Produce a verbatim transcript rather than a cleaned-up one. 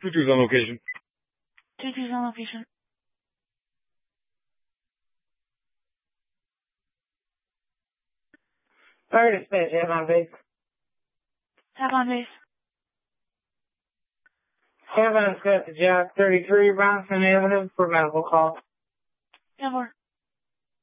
two two's on location. two two's on location. Fire dispatch, have on base. Have on base. Have on set to Jock thirty-three, Bronson Avenue for medical call. ten four.